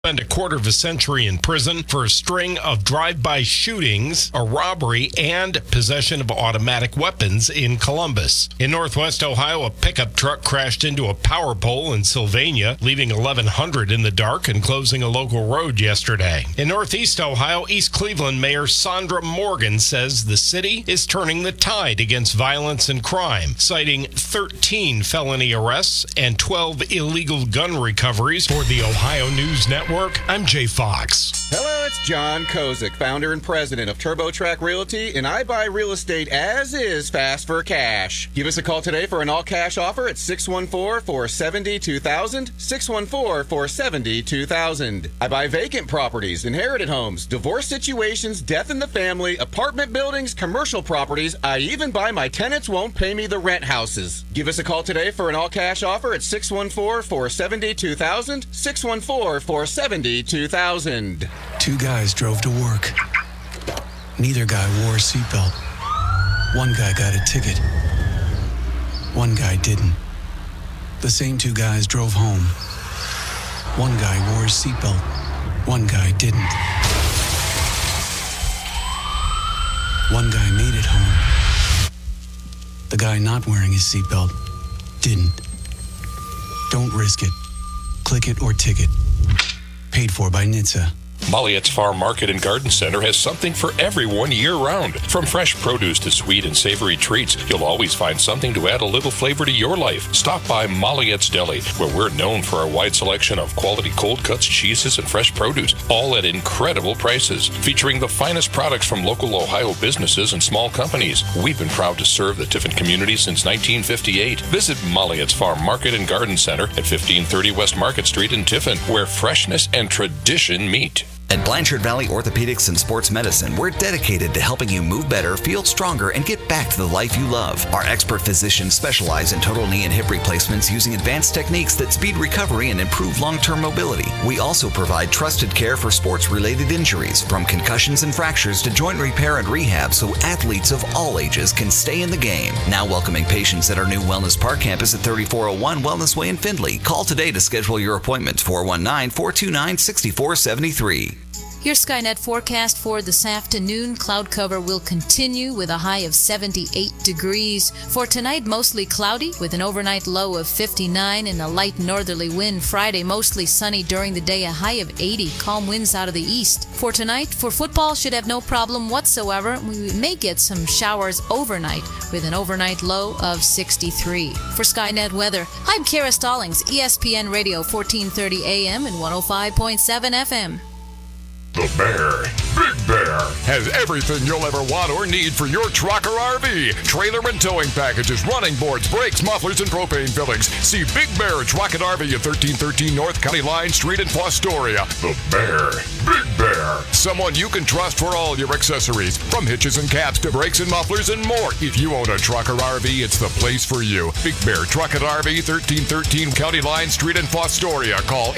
Spent a quarter of a century in prison for a string of drive-by shootings, a robbery, and possession of automatic weapons in Columbus. In Northwest Ohio, a pickup truck crashed into a power pole in Sylvania, leaving 1,100 in the dark and closing a local road yesterday. In Northeast Ohio, East Cleveland Mayor Sandra Morgan says the city is turning the tide against violence and crime, citing 13 felony arrests and 12 illegal gun recoveries. For the Ohio News Network, I'm Jay Fox. Hello, it's John Kozik, founder and president of TurboTrack Realty, and I buy real estate as is, fast for cash. Give us a call today for an all-cash offer at 614-470-2000, 614-470-2000. I buy vacant properties, inherited homes, divorce situations, death in the family, apartment buildings, commercial properties. I even buy my tenants won't pay me the rent houses. Give us a call today for an all-cash offer at 614-470-2000, 614-470-2000. Two guys drove to work. Neither guy wore a seatbelt. One guy got a ticket. One guy didn't. The same two guys drove home. One guy wore his seatbelt. One guy didn't. One guy made it home. The guy not wearing his seatbelt didn't. Don't risk it. Click it or ticket. Paid for by NHTSA. Molliette's Farm Market and Garden Center has something for everyone year-round. From fresh produce to sweet and savory treats, you'll always find something to add a little flavor to your life. Stop by Molliette's Deli, where we're known for our wide selection of quality cold cuts, cheeses, and fresh produce, all at incredible prices. Featuring the finest products from local Ohio businesses and small companies. We've been proud to serve the Tiffin community since 1958. Visit Molliette's Farm Market and Garden Center at 1530 West Market Street in Tiffin, where freshness and tradition meet. At Blanchard Valley Orthopedics and Sports Medicine, we're dedicated to helping you move better, feel stronger, and get back to the life you love. Our expert physicians specialize in total knee and hip replacements using advanced techniques that speed recovery and improve long-term mobility. We also provide trusted care for sports-related injuries, from concussions and fractures to joint repair and rehab, so athletes of all ages can stay in the game. Now welcoming patients at our new Wellness Park campus at 3401 Wellness Way in Findlay. Call today to schedule your appointment, 419-429-6473. Your Skynet forecast for this afternoon. Cloud cover will continue with a high of 78 degrees. For tonight, mostly cloudy with an overnight low of 59 and a light northerly wind. Friday, mostly sunny during the day, a high of 80. Calm winds out of the east. For tonight, for football, should have no problem whatsoever. We may get some showers overnight with an overnight low of 63. For Skynet weather, I'm Kara Stallings, ESPN Radio 1430 AM and 105.7 FM. The Bear, Big Bear, has everything you'll ever want or need for your truck or RV. Trailer and towing packages, running boards, brakes, mufflers, and propane fillings. See Big Bear Truck and RV at 1313 North County Line Street in Fostoria. The Bear, Big Bear. Someone you can trust for all your accessories, from hitches and caps to brakes and mufflers and more. If you own a truck or RV, it's the place for you. Big Bear Truck and RV, 1313 County Line Street in Fostoria. Call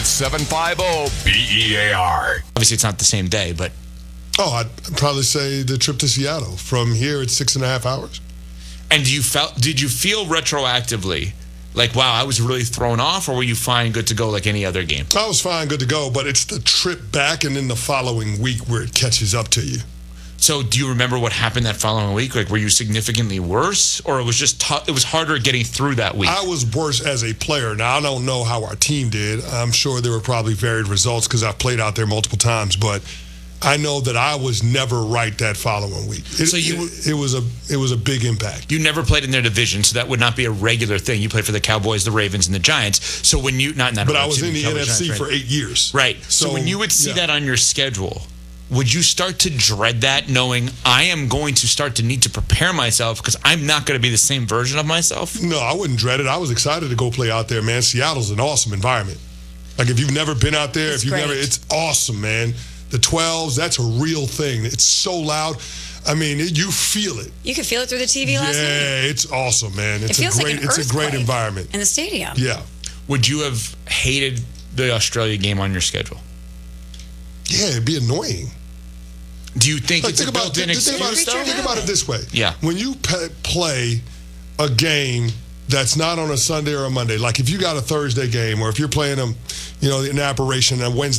800-750-BEAR. Obviously, it's not the same day, but... Oh, I'd probably say the trip to Seattle. From here, it's 6.5 hours. And did you feel retroactively like, wow, I was really thrown off, or were you fine, good to go like any other game? I was fine, good to go, but it's the trip back and then the following week where it catches up to you. So do you remember what happened that following week? Like, were you significantly worse, or it was just it was harder getting through that week? I was worse as a player. Now, I don't know how our team did. I'm sure there were probably varied results because I've played out there multiple times, but I know that I was never right that following week. It was a big impact. You never played in their division, so that would not be a regular thing. You played for the Cowboys, the Ravens, and the Giants. So when you but I was in the NFC Giants, for 8 years. Right. So when you would see that on your schedule, would you start to dread that, knowing I am going to start to need to prepare myself because I'm not going to be the same version of myself? No, I wouldn't dread it. I was excited to go play out there, man. Seattle's an awesome environment. Like, if you've never been out there, it's awesome, man. The 12s, that's a real thing. It's so loud. I mean, you feel it. You could feel it through the TV last night. Yeah, it's awesome, man. It's a great environment. In the stadium. Yeah. Would you have hated the Australia game on your schedule? Yeah, it'd be annoying. Do you think it's a built-in excuse, though? Think about it this way. Yeah. When you play a game that's not on a Sunday or a Monday. Like if you got a Thursday game or if you're playing them, in Apparition on Wednesday